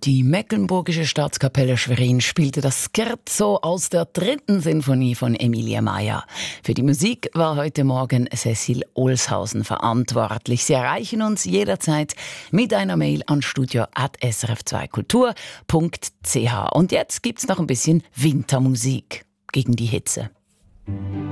Die Mecklenburgische Staatskapelle Schwerin spielte das Scherzo aus der 3. Sinfonie von Emilia Mayer. Für die Musik war heute Morgen Cecil Olshausen verantwortlich. Sie erreichen uns jederzeit mit einer Mail an studio@srf2kultur.ch. Und jetzt gibt's noch ein bisschen Wintermusik gegen die Hitze.